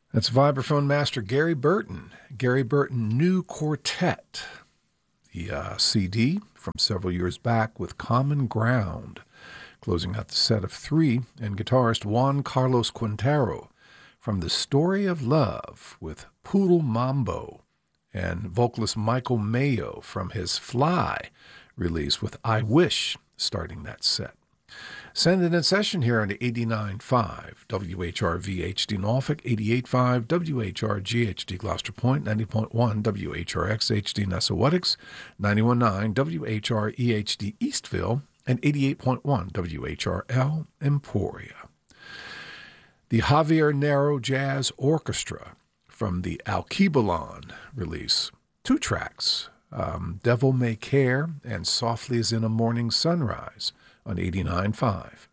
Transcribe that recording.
That's vibraphone master Gary Burton. Gary Burton New Quartet. The CD from several years back with Common Ground. Closing out the set of three, and guitarist Juan Carlos Quintero from The Story of Love with Poodle Mambo, and vocalist Michael Mayo from his Fly release with I Wish, starting that set. Send it in session here on 89.5 WHRV-HD Norfolk, 88.5 WHRG-HD Gloucester Point, 90.1 WHRX-HD Nessawatix, 91.9 WHR-EHD Eastville, and 88.1 WHRL Emporia. The Javier Narro Jazz Orchestra from the Alkebulan release. Two tracks, Devil May Care and Softly as in a Morning Sunrise on 89.5